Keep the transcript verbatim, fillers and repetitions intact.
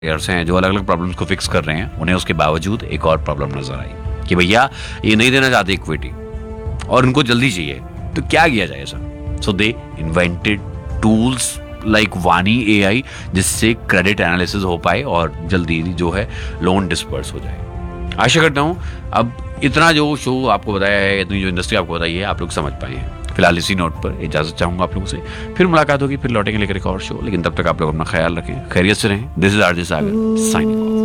Players हैं जो अलग अलग प्रॉब्लम्स को फिक्स कर रहे हैं, उन्हें उसके बावजूद एक और प्रॉब्लम नजर आई कि भैया ये नहीं देना चाहते इक्विटी और उनको जल्दी चाहिए, तो क्या किया जाए सर? सो दे इन्वेंटेड टूल्स लाइक वानी एआई, जिससे क्रेडिट एनालिसिस हो पाए और जल्दी जो है लोन डिस्पर्स हो जाए। आशा करता हूं अब इतना जो शो आपको बताया है, इतनी जो इंडस्ट्री आपको बताई है, आप लोग समझ पाए हैं। फिलहाल इसी नोट पर इजाजत चाहूंगा आप लोगों से, फिर मुलाकात होगी, फिर लौटेंगे लेकर एक और शो। लेकिन तब तक आप लोग अपना ख्याल रखें, खैरियत से रहें। This is RJ Sagar signing off.